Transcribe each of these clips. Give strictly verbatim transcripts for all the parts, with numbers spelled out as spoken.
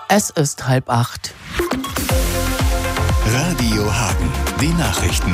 Es ist halb acht. Radio Hagen, die Nachrichten.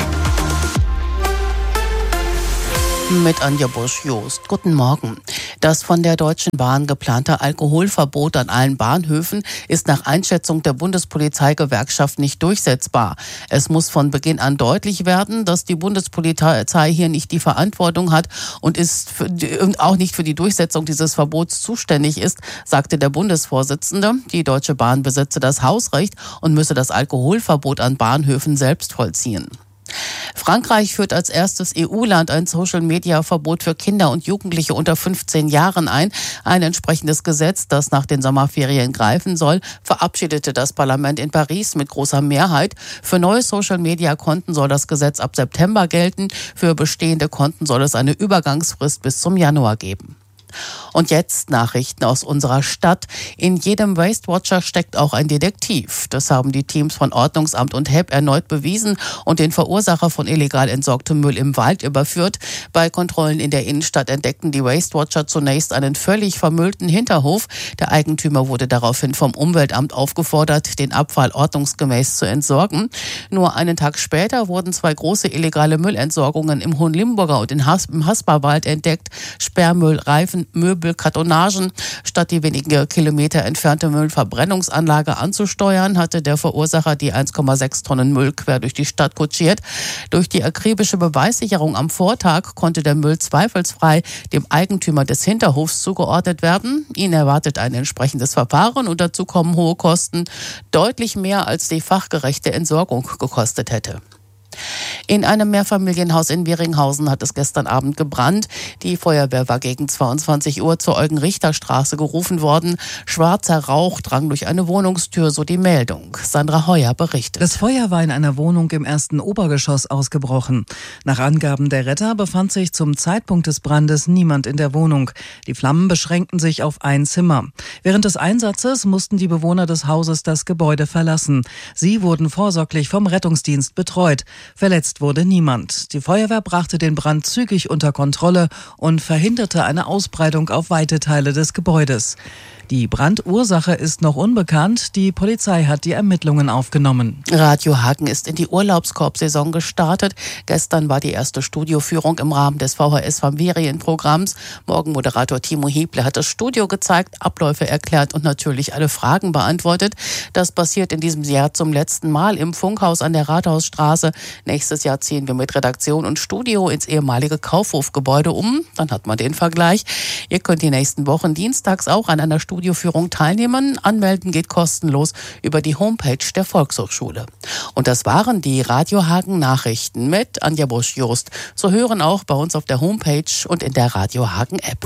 Mit Anja Busch-Jost. Guten Morgen. Das von der Deutschen Bahn geplante Alkoholverbot an allen Bahnhöfen ist nach Einschätzung der Bundespolizeigewerkschaft nicht durchsetzbar. Es muss von Beginn an deutlich werden, dass die Bundespolizei hier nicht die Verantwortung hat und, ist für die, und auch nicht für die Durchsetzung dieses Verbots zuständig ist, sagte der Bundesvorsitzende. Die Deutsche Bahn besitze das Hausrecht und müsse das Alkoholverbot an Bahnhöfen selbst vollziehen. Frankreich führt als erstes E U-Land ein Social-Media-Verbot für Kinder und Jugendliche unter fünfzehn Jahren ein. Ein entsprechendes Gesetz, das nach den Sommerferien greifen soll, verabschiedete das Parlament in Paris mit großer Mehrheit. Für neue Social-Media-Konten soll das Gesetz ab September gelten. Für bestehende Konten soll es eine Übergangsfrist bis zum Januar geben. Und jetzt Nachrichten aus unserer Stadt. In jedem Waste-Watcher steckt auch ein Detektiv. Das haben die Teams von Ordnungsamt und H E P erneut bewiesen und den Verursacher von illegal entsorgtem Müll im Wald überführt. Bei Kontrollen in der Innenstadt entdeckten die Waste-Watcher zunächst einen völlig vermüllten Hinterhof. Der Eigentümer wurde daraufhin vom Umweltamt aufgefordert, den Abfall ordnungsgemäß zu entsorgen. Nur einen Tag später wurden zwei große illegale Müllentsorgungen im Hohenlimburger und im Hasparwald entdeckt. Sperrmüll, Reifen, Möbel, Kartonagen. Statt die wenige Kilometer entfernte Müllverbrennungsanlage anzusteuern, hatte der Verursacher die eins Komma sechs Tonnen Müll quer durch die Stadt kutschiert. Durch die akribische Beweissicherung am Vortag konnte der Müll zweifelsfrei dem Eigentümer des Hinterhofs zugeordnet werden. Ihn erwartet ein entsprechendes Verfahren und dazu kommen hohe Kosten, deutlich mehr als die fachgerechte Entsorgung gekostet hätte. In einem Mehrfamilienhaus in Wieringhausen hat es gestern Abend gebrannt. Die Feuerwehr war gegen zweiundzwanzig Uhr zur Eugen-Richter-Straße gerufen worden. Schwarzer Rauch drang durch eine Wohnungstür, so die Meldung. Sandra Heuer berichtet. Das Feuer war in einer Wohnung im ersten Obergeschoss ausgebrochen. Nach Angaben der Retter befand sich zum Zeitpunkt des Brandes niemand in der Wohnung. Die Flammen beschränkten sich auf ein Zimmer. Während des Einsatzes mussten die Bewohner des Hauses das Gebäude verlassen. Sie wurden vorsorglich vom Rettungsdienst betreut. Verletzt wurde niemand. Die Feuerwehr brachte den Brand zügig unter Kontrolle und verhinderte eine Ausbreitung auf weite Teile des Gebäudes. Die Brandursache ist noch unbekannt. Die Polizei hat die Ermittlungen aufgenommen. Radio Hagen ist in die Urlaubskorbsaison gestartet. Gestern war die erste Studioführung im Rahmen des V H S-Ferienprogramms. Morgen Moderator Timo Hiebler hat das Studio gezeigt, Abläufe erklärt und natürlich alle Fragen beantwortet. Das passiert in diesem Jahr zum letzten Mal im Funkhaus an der Rathausstraße. Nächstes Jahr ziehen wir mit Redaktion und Studio ins ehemalige Kaufhofgebäude um. Dann hat man den Vergleich. Ihr könnt die nächsten Wochen dienstags auch an einer Studioführung teilnehmen. Anmelden geht kostenlos über die Homepage der Volkshochschule. Und das waren die Radio Hagen Nachrichten mit Anja Busch-Jost. Zu hören auch bei uns auf der Homepage und in der Radio Hagen App.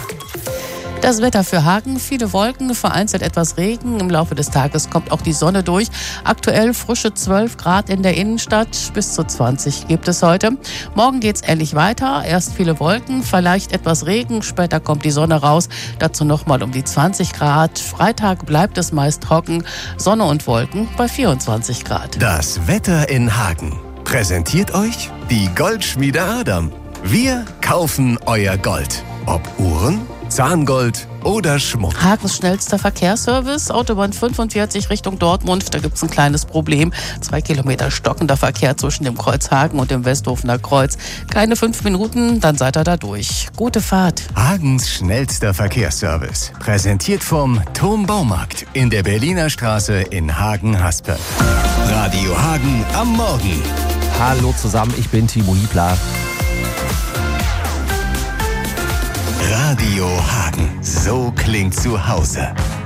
Das Wetter für Hagen, viele Wolken, vereinzelt etwas Regen. Im Laufe des Tages kommt auch die Sonne durch. Aktuell frische zwölf Grad in der Innenstadt, bis zu zwanzig gibt es heute. Morgen geht's ähnlich weiter. Erst viele Wolken, vielleicht etwas Regen, später kommt die Sonne raus. Dazu nochmal um die zwanzig Grad. Freitag bleibt es meist trocken, Sonne und Wolken bei vierundzwanzig Grad. Das Wetter in Hagen präsentiert euch die Goldschmiede Adam. Wir kaufen euer Gold. Ob Uhren, Zahngold oder Schmuck. Hagens schnellster Verkehrsservice, Autobahn fünfundvierzig Richtung Dortmund. Da gibt es ein kleines Problem. Zwei Kilometer stockender Verkehr zwischen dem Kreuz Hagen und dem Westhofener Kreuz. Keine fünf Minuten, dann seid ihr da durch. Gute Fahrt. Hagens schnellster Verkehrsservice. Präsentiert vom Turm Baumarkt in der Berliner Straße in Hagen-Haspe. Radio Hagen am Morgen. Hallo zusammen, ich bin Timo Hiebler. Radio Hagen. So klingt zu Hause.